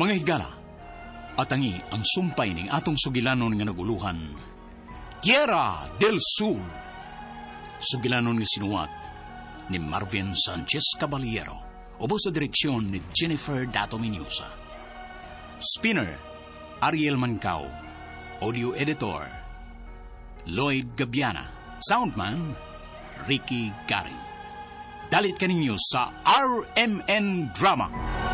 Mga higala, atangi ang sumpay ning atong sugilanon nga naguluhan. Tierra del Sur. Sugilanon nga sinuwat ni Marvin Sanchez Caballero, ubo sa direksyon ni Jennifer Dato Mendoza. Spinner, Ariel Mancao. Audio editor, Lloyd Gabiana. Soundman, Ricky Garing. Dalit kaninyo sa RMN Drama.